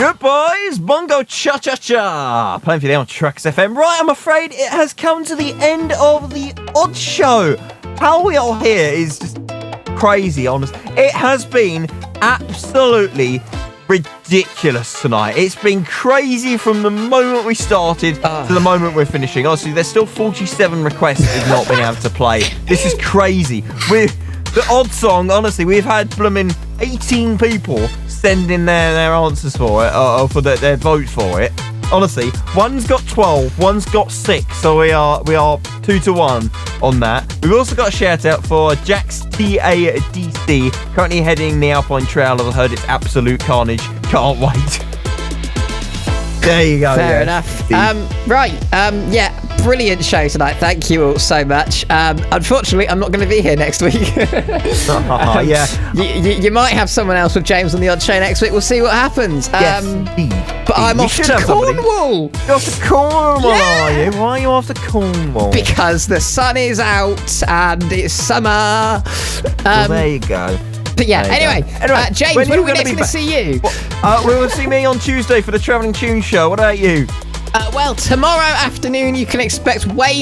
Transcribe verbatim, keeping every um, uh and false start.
Good boys, Bongo Cha Cha Cha. Playing for you on Tracks F M. Right, I'm afraid it has come to the end of the Odd Show. How we are here is just crazy, honest. It has been absolutely ridiculous tonight. It's been crazy from the moment we started uh. to the moment we're finishing. Honestly, there's still forty-seven requests we've not been able to play. This is crazy. We're, the odd song, honestly, we've had blooming eighteen people send in their, their answers for it, or, or for the, their vote for it. Honestly, one's got twelve, one's got six, so we are we are two to one on that. We've also got a shout out for Jax T A D C, currently heading the Alpine Trail. I've heard it's absolute carnage. Can't wait. There you go. Fair yeah. enough. Um, right. Um, yeah. Brilliant show tonight. Thank you all so much. Um, unfortunately, I'm not going to be here next week. oh, um, yeah. You, you, you might have someone else with James on the Odd Show next week. We'll see what happens. Yes, um, indeed. But I'm you off to Cornwall. Somebody. You're off to Cornwall, yeah. are you? Why are you off to Cornwall? Because the sun is out and it's summer. Um, well, there you go. But yeah, anyway, anyway uh, James, when, when are we next going to see you? Well, uh, we will see me on Tuesday for the Travelling Tune Show. What about you? Uh, well, tomorrow afternoon you can expect Wayne